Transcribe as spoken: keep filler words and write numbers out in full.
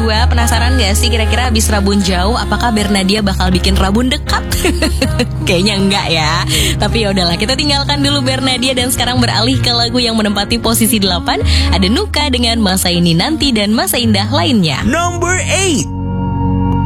berdua, penasaran gak sih kira-kira abis rabun jauh apakah Bernadia bakal bikin rabun dekat? Kayaknya enggak ya. Tapi yaudahlah, kita tinggalkan dulu Bernadia dan sekarang beralih ke lagu yang menempati posisi delapan. Ada Nuka dengan Masa Ini Nanti dan Masa Indah lainnya. Number eight.